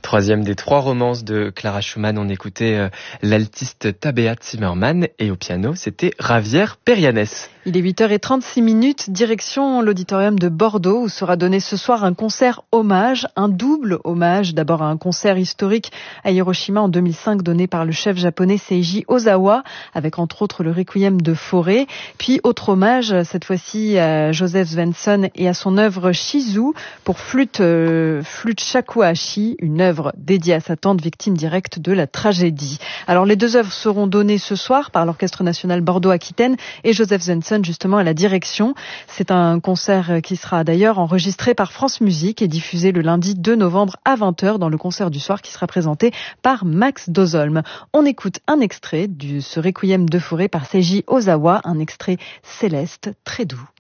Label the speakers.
Speaker 1: Troisième des 3 romances de Clara Schumann, on écoutait l'altiste Tabea Zimmermann et au piano, c'était Javier Perianes.
Speaker 2: Il est 8h36, direction l'auditorium de Bordeaux où sera donné ce soir un concert hommage, un double hommage. D'abord un concert historique à Hiroshima en 2005 donné par le chef japonais Seiji Ozawa avec entre autres le Requiem de Fauré. Puis autre hommage, cette fois-ci à Joseph Svensson et à son œuvre Shizu pour flûte shakuhachi, une œuvre dédiée à sa tante victime directe de la tragédie. Alors les deux œuvres seront données ce soir par l'Orchestre national Bordeaux-Aquitaine et Joseph Svensson justement à la direction. C'est un concert qui sera d'ailleurs enregistré par France Musique et diffusé le lundi 2 novembre à 20h dans le concert du soir qui sera présenté par Max Dozolm. On écoute un extrait de ce Requiem de Fauré par Seiji Ozawa, un extrait céleste très doux.